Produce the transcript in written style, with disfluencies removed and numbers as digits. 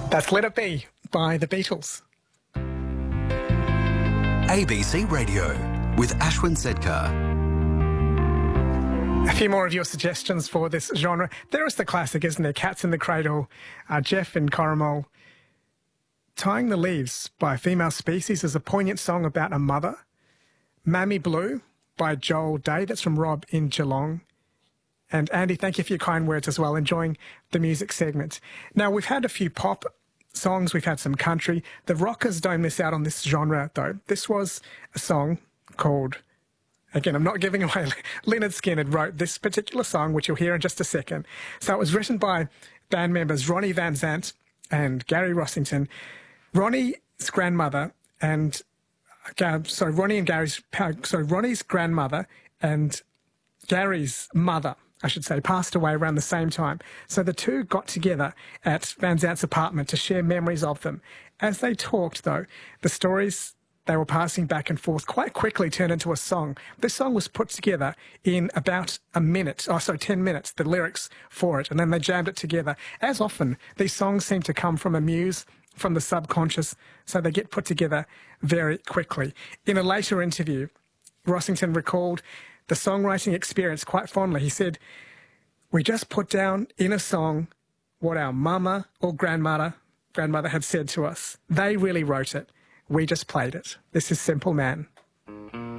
That's Let It Be by the Beatles. ABC Radio with Ashwin Sedkar. A few more of your suggestions for this genre. There is the classic, isn't there? Cats in the Cradle, Jeff and Corrimal. Tying the Leaves by Female Species is a poignant song about a mother. Mammy Blue by Joel Day, that's from Rob in Geelong. And Andy, thank you for your kind words as well, enjoying the music segment. Now, we've had a few pop songs, we've had some country. The rockers don't miss out on this genre, though. This was a song called, again, I'm not giving away, Lynyrd Skynyrd wrote this particular song, which you'll hear in just a second. So it was written by band members Ronnie Van Zant and Gary Rossington. Ronnie's grandmother and Ronnie's grandmother and Gary's mother, I should say, passed away around the same time. So the two got together at Van Zant's apartment to share memories of them. As they talked, though, the stories they were passing back and forth quite quickly turned into a song. This song was put together in about 10 minutes, the lyrics for it, and then they jammed it together. As often, these songs seem to come from a muse, from the subconscious, so they get put together very quickly. In a later interview, Rossington recalled the songwriting experience quite fondly. He said, "We just put down in a song what our mama or grandmother had said to us. They really wrote it. We just played it. This is Simple Man."